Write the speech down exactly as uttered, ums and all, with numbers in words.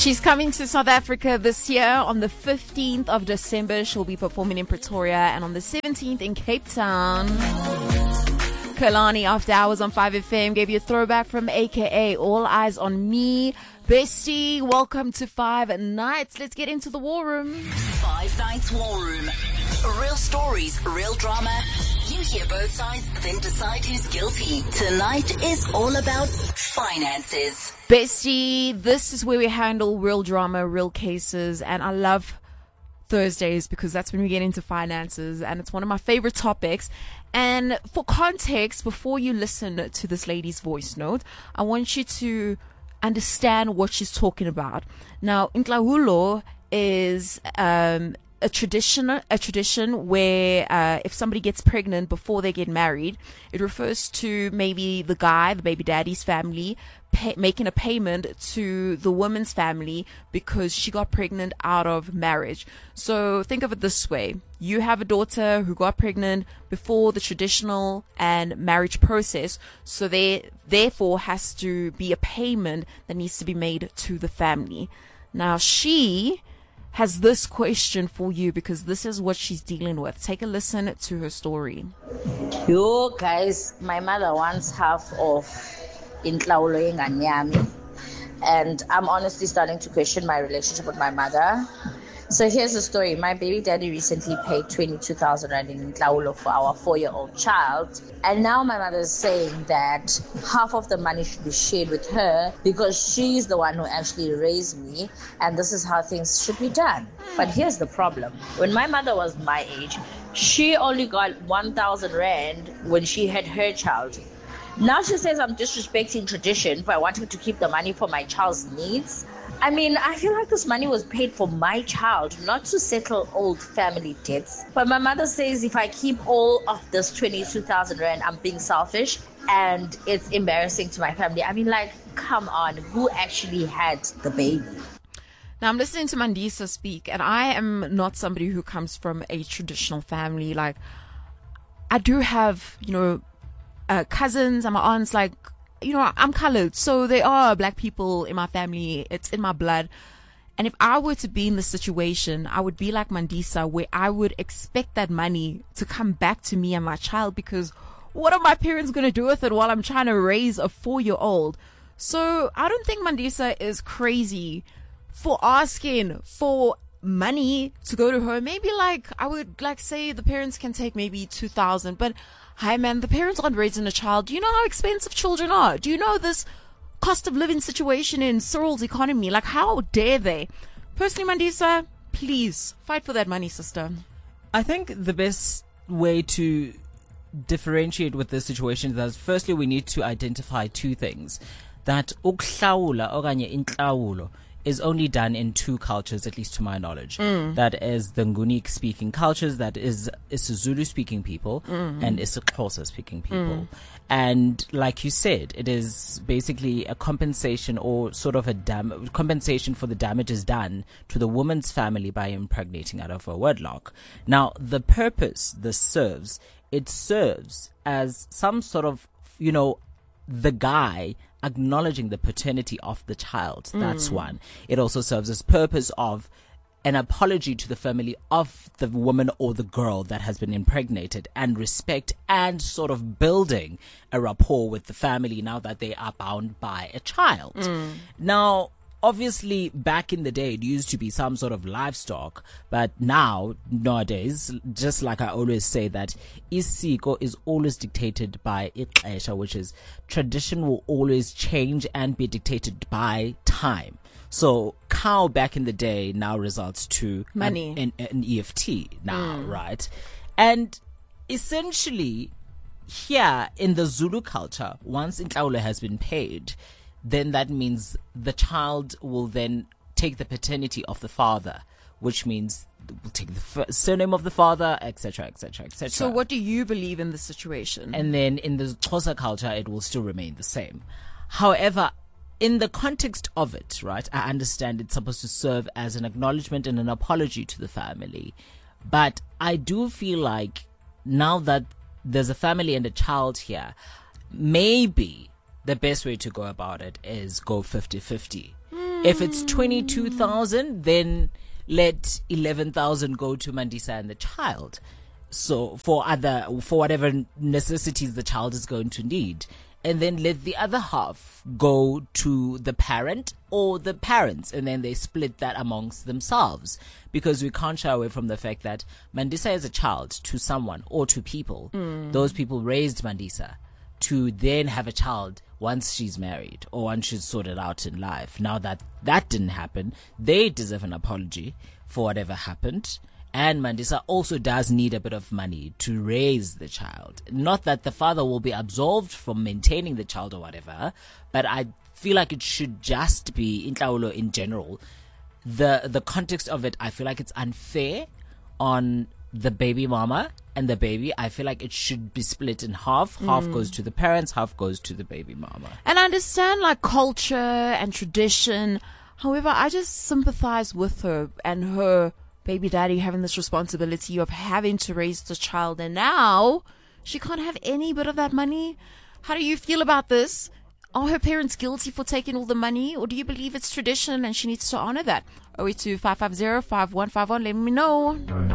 She's coming to South Africa this year. On the fifteenth of December, she'll be performing in Pretoria, and on the seventeenth in Cape Town. Kalani, After Hours on five F M, gave you a throwback from A K A All Eyes on Me. Bestie, welcome to Five Nights. Let's get into the war room. Five Nights War Room. Real stories, real drama. You hear both sides, then decide who's guilty. Tonight is all about finances. Bestie, this is where we handle real drama, real cases, and I love Thursdays because that's when we get into finances, and it's one of my favorite topics. And for context, before you listen to this lady's voice note, I want you to understand what she's talking about. Now, Intlawulo is um, a tradition, a tradition where uh, if somebody gets pregnant before they get married, it refers to maybe the guy, the baby daddy's family, pay, making a payment to the woman's family because she got pregnant out of marriage. So think of it this way. You have a daughter who got pregnant before the traditional and marriage process. So there, therefore, has to be a payment that needs to be made to the family. Now, she has this question for you because this is what she's dealing with. Take a listen to her story. Yo, guys, my mother wants half of Intlawulo Nganyami, and I'm honestly starting to question my relationship with my mother. So here's the story. My baby daddy recently paid twenty-two thousand rand in Intlawulo for our four-year-old child. And now my mother is saying that half of the money should be shared with her because she's the one who actually raised me, and this is how things should be done. But here's the problem. When my mother was my age, she only got one thousand rand when she had her child. Now she says I'm disrespecting tradition by wanting to keep the money for my child's needs. I mean, I feel like this money was paid for my child, not to settle old family debts. But my mother says if I keep all of this twenty-two thousand rand, I'm being selfish and it's embarrassing to my family. I mean, like, come on, who actually had the baby? Now, I'm listening to Mandisa speak, and I am not somebody who comes from a traditional family. Like, I do have, you know, uh, cousins and my aunts, like, you know, I'm colored, so there are black people in my family. It's in my blood. And if I were to be in this situation, I would be like Mandisa, where I would expect that money to come back to me and my child, because what are my parents going to do with it while I'm trying to raise a four-year-old? So I don't think Mandisa is crazy for asking for money to go to her. Maybe, like, I would like say the parents can take maybe two thousand, but hi man, the parents aren't raising a child. Do you know how expensive children are? Do you know this cost of living situation in Cyril's economy? Like, how dare they? Personally, Mandisa, please fight for that money, sister. I think the best way to differentiate with this situation is that firstly we need to identify two things. That ukuhlawula okanye intlawulo is only done in two cultures, at least to my knowledge. Mm. That is the Nguni speaking cultures, that is isiZulu speaking people, mm-hmm. and isiXhosa speaking people. Mm. And like you said, it is basically a compensation or sort of a dam- compensation for the damages done to the woman's family by impregnating out of a wedlock. Now, the purpose this serves, it serves as some sort of, you know, the guy acknowledging the paternity of the child. That's mm. one. It also serves as purpose of an apology to the family of the woman or the girl that has been impregnated, and respect and sort of building a rapport with the family now that they are bound by a child. Mm. Now, obviously, back in the day, it used to be some sort of livestock, but now, nowadays, just like I always say, that isiko is always dictated by ixesha, which is tradition will always change and be dictated by time. So cow back in the day now results to money, an, an, an E F T now, mm. right? And essentially, here in the Zulu culture, once intlawulo has been paid, then that means the child will then take the paternity of the father, which means will take the f- surname of the father, et cetera, et cetera, et cetera. So what do you believe in this situation? And then in the Xhosa culture, it will still remain the same. However, in the context of it, right, I understand it's supposed to serve as an acknowledgement and an apology to the family. But I do feel like now that there's a family and a child here, maybe the best way to go about it is go fifty-fifty. Mm. If it's twenty-two thousand, then let eleven thousand go to Mandisa and the child. So for other, for whatever necessities the child is going to need. And then let the other half go to the parent or the parents, and then they split that amongst themselves. Because we can't shy away from the fact that Mandisa is a child to someone or to people. Mm. Those people raised Mandisa to then have a child once she's married or once she's sorted out in life. Now that that didn't happen, they deserve an apology for whatever happened. And Mandisa also does need a bit of money to raise the child. Not that the father will be absolved from maintaining the child or whatever, but I feel like it should just be intlawulo in general. The the context of it, I feel like it's unfair on the baby mama and the baby. I feel like it should be split in half. Half mm. goes to the parents, half goes to the baby mama. And I understand like culture and tradition. However, I just sympathize with her and her baby daddy having this responsibility of having to raise the child, and now she can't have any bit of that money. How do you feel about this? Are her parents guilty for taking all the money, or do you believe it's tradition and she needs to honor that? oh eight two, five five zero, five one five one, let me know.